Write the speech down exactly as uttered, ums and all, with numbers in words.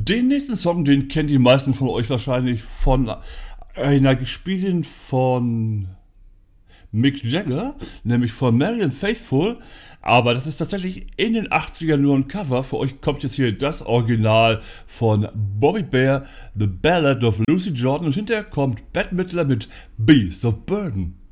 Den nächsten Song, den kennt die meisten von euch wahrscheinlich von einer gespielten von Mick Jagger, nämlich von Marianne Faithfull. Aber das ist tatsächlich in den achtzigern nur ein Cover. Für euch kommt jetzt hier das Original von Bobby Bear, The Ballad of Lucy Jordan. Und hinterher kommt Bette Midler mit Beast of Burden.